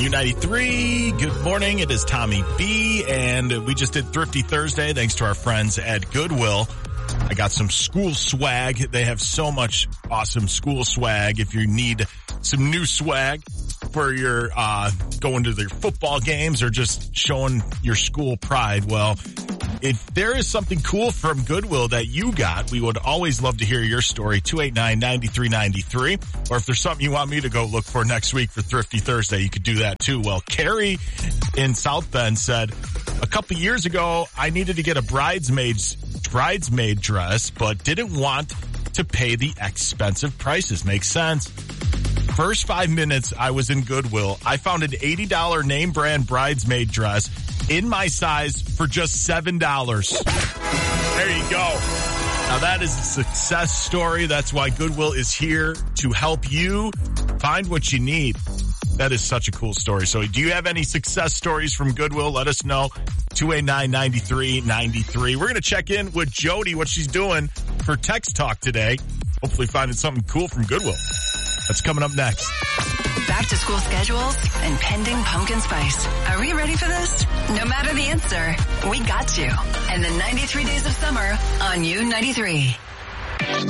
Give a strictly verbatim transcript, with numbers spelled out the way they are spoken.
U ninety-three. Good morning. It is Tommy B. And we just did Thrifty Thursday thanks to our friends at Goodwill. I got some school swag. They have so much awesome school swag. If you need some new swag for your uh going to their football games or just showing your school pride, well, if there is something cool from Goodwill that you got, we would always love to hear your story. two eight nine, nine three nine three. Or if there's something you want me to go look for next week for Thrifty Thursday, you could do that too. Well, Carrie in South Bend said, a couple years ago, I needed to get a bridesmaid's bridesmaid dress, but didn't want to pay the expensive prices. Makes sense. First five minutes I was in Goodwill, I found an eighty dollars name brand bridesmaid dress in my size for just seven dollars. There you go. Now that is a success story. That's why Goodwill is here to help you find what you need. That is such a cool story. So do you have any success stories from Goodwill? Let us know. two eight nine, nine three nine three. We're going to check in with Jody, what she's doing for Text Talk today. Hopefully finding something cool from Goodwill. That's coming up next. Back to school schedules and pending pumpkin spice. Are we ready for this? No matter the answer, we got you. And the ninety-three days of summer on U ninety-three.